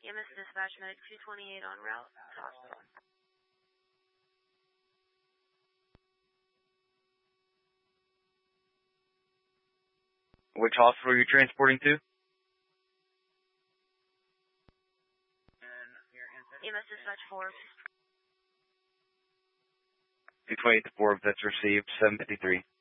EMS dispatch medic 228 en route to hospital. Which hospital are you transporting to? EMS dispatch 4. 228 to 4, that's received, 753.